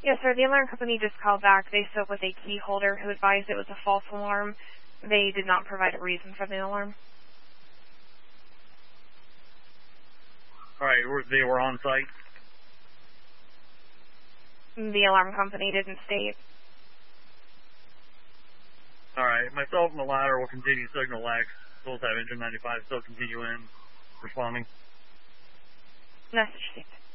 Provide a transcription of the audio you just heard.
Yes, sir. The alarm company just called back. They spoke with a key holder who advised it was a false alarm. They did not provide a reason for the alarm. All right, they were on site? The alarm company didn't state. All right, myself and the ladder will continue signal X. Both have engine 95 still continue in, responding. Message received.